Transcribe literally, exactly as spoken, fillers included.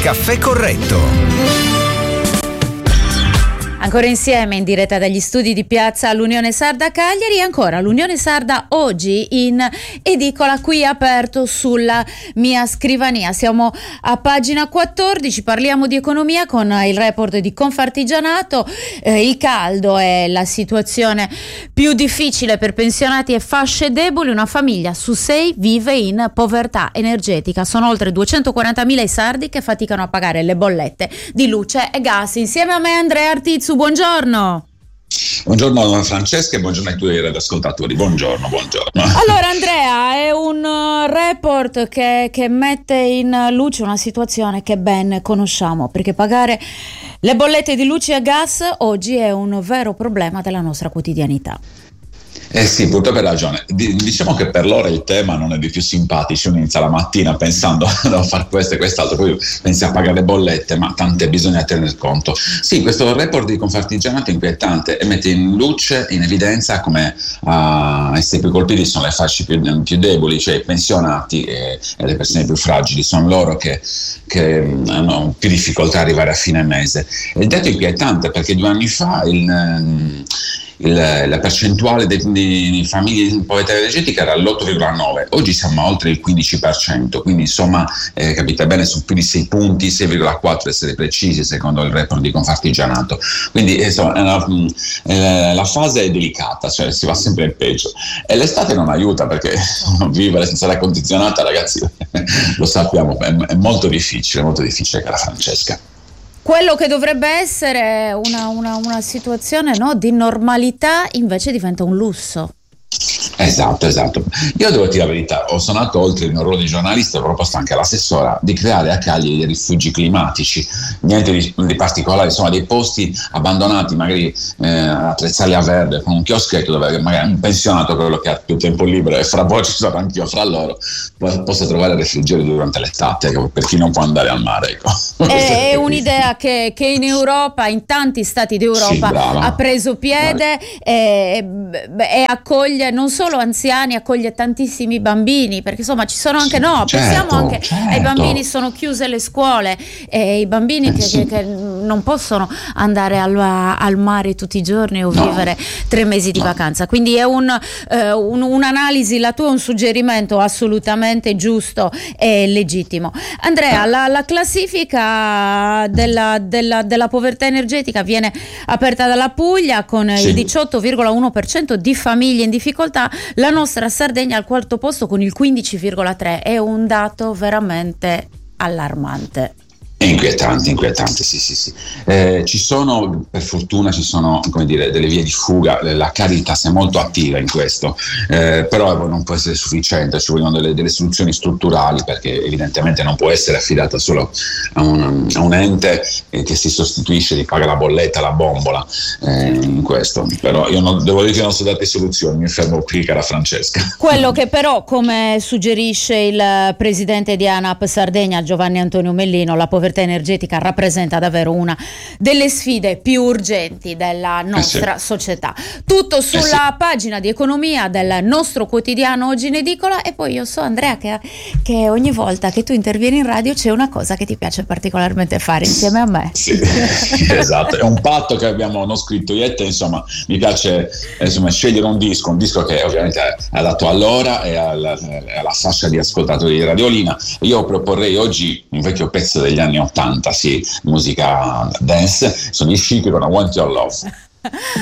Caffè Corretto. Ancora insieme in diretta dagli studi di piazza l'Unione Sarda Cagliari. Ancora l'Unione Sarda oggi in edicola, qui aperto sulla mia scrivania. Siamo a pagina quattordici, parliamo di economia con il report di Confartigianato. Eh, il caldo è la situazione più difficile per pensionati e fasce deboli. Una famiglia su sei vive in povertà energetica. Sono oltre duecentoquarantamila i sardi che faticano a pagare le bollette di luce e gas. Insieme a me Andrea Artizzu, buongiorno. Buongiorno Francesca e buongiorno ai tuoi radioascoltatori. Buongiorno, buongiorno. Allora Andrea, è un report che, che mette in luce una situazione che ben conosciamo, perché pagare le bollette di luce e gas oggi è un vero problema della nostra quotidianità. Eh sì, purtroppo hai ragione. Diciamo che per loro il tema non è dei più simpatici. Uno inizia la mattina pensando devo fare questo e quest'altro, poi pensi a pagare le bollette, ma tante bisogna tener conto. Sì, questo report di Confartigianato è inquietante e mette in luce, in evidenza come a essere più colpiti sono le fasce più, più deboli, cioè i pensionati e, e le persone più fragili. Sono loro che, che hanno più difficoltà ad arrivare a fine mese. E il dato è inquietante perché due anni fa il Il, la percentuale di, di famiglie in povertà energetica era all'otto virgola nove, oggi siamo a oltre il quindici per cento, quindi insomma eh, capite bene, su più di sei punti, sei virgola quattro essere precisi secondo il report di Confartigianato. Quindi insomma la, eh, la fase è delicata, cioè si va sempre in peggio e l'estate non aiuta perché vivere senza l'aria condizionata, ragazzi, lo sappiamo, è, è molto difficile, molto difficile, cara Francesca. Quello che dovrebbe essere una, una, una situazione, no, di normalità invece diventa un lusso. Esatto, esatto. Io devo dire la verità, ho suonato oltre il mio ruolo di giornalista, ho proposto anche all'assessora di creare a Cagliari dei rifugi climatici, niente di, di particolare, insomma dei posti abbandonati, magari eh, attrezzarli a verde con un chioschetto dove magari un pensionato, quello che ha più tempo libero, e fra poi ci sono anch'io fra loro, possa trovare refrigerio durante l'estate, ecco, per chi non può andare al mare, ecco. È, è un'idea che, che in Europa, in tanti stati d'Europa, sì, ha preso piede e, e accoglie non solo anziani, accoglie tantissimi bambini, perché insomma ci sono anche, no, certo, pensiamo anche certo. ai bambini, sono chiuse le scuole e i bambini eh, che, sì. che, che non possono andare al, al mare tutti i giorni o no. vivere tre mesi di no. vacanza, quindi è un, eh, un, un'analisi, la tua, un suggerimento assolutamente giusto e legittimo. Andrea, la, la classifica della, della, della povertà energetica viene aperta dalla Puglia con sì. il diciotto virgola uno per cento di famiglie in difficoltà. La nostra Sardegna al quarto posto con il quindici virgola tre, è un dato veramente allarmante. È inquietante, inquietante, sì, sì, sì. Eh, ci sono, per fortuna, ci sono, come dire, delle vie di fuga. La Caritas è molto attiva in questo, eh, però non può essere sufficiente, ci vogliono delle, delle soluzioni strutturali, perché evidentemente non può essere affidata solo a un, a un ente eh, che si sostituisce, di paga la bolletta, la bombola, eh, in questo. Però io non, devo dire che non so date soluzioni, mi fermo qui, cara Francesca. Quello che però, come suggerisce il presidente di ANAP Sardegna, Giovanni Antonio Mellino, la povertà energetica rappresenta davvero una delle sfide più urgenti della nostra eh sì. società. Tutto sulla eh sì. pagina di economia del nostro quotidiano oggi in edicola. E poi io so, Andrea, che, che ogni volta che tu intervieni in radio c'è una cosa che ti piace particolarmente fare insieme a me. Sì, esatto, è un patto che abbiamo non scritto io e te, insomma mi piace insomma, scegliere un disco, un disco che ovviamente è adatto all'ora e alla, alla fascia di ascoltatori di Radiolina. Io proporrei oggi un vecchio pezzo degli anni ottanta, sì, musica dance, sono i Chic con I Want Your Love.